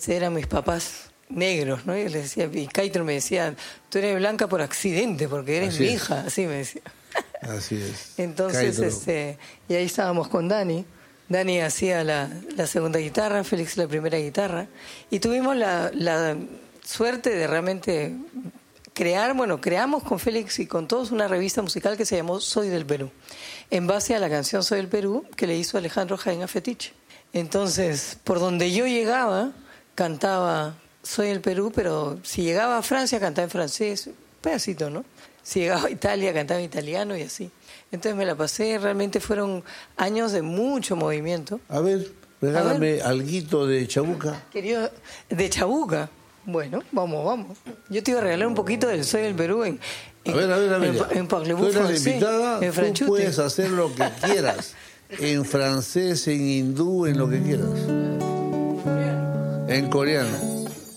eran mis papás negros, ¿no? Y yo les decía, y Caetro me decía, tú eres blanca por accidente, porque eres Así mi es. hija, así me decía. Así es. Entonces, Caetro. y ahí estábamos con Dani. Dani hacía la segunda guitarra, Félix la primera guitarra. Y tuvimos la suerte de realmente creamos con Félix y con todos una revista musical que se llamó Soy del Perú, en base a la canción Soy del Perú que le hizo Alejandro Jaén a Fetiche. Entonces, por donde yo llegaba, cantaba Soy del Perú, pero si llegaba a Francia, cantaba en francés, un pedacito, ¿no? Si llegaba a Italia, cantaba en italiano y así. Entonces me la pasé, realmente fueron años de mucho movimiento. A ver, regálame alguito de Chabuca. Querido, de Chabuca. Bueno, vamos. Yo te iba a regalar un poquito del Soy del Perú en A ver. en Parlez-vous Tú eres francés, la invitada, en tú franchute. puedes hacer lo que quieras. En francés, en hindú, en lo que quieras. En coreano.